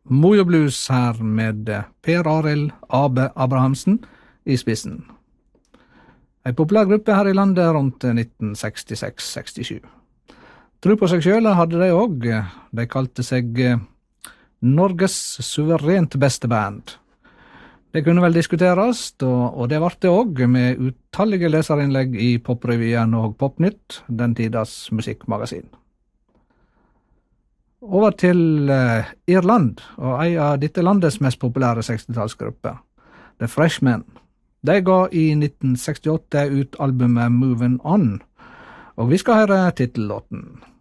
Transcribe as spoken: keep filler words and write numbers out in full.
Mojo Blues her med Per Arild Abe Abrahamsen i spissen. En populær gruppe her i landet rundt nitten sekstiseks sekstisju. Tro på seg selv hadde de også. De kalte seg Norges suverent beste band. Det kunne vel diskuteres, og det var det også, med utallige leserinnlegg i Poprevyen og Popnytt, den tidas musikkmagasin. Over til Irland, og en av dette landets mest populære sekstitallsgrupper, The Freshmen. De ga i nitten sekstiåtte ut albumet Movin' On, og vi skal høre titellåten.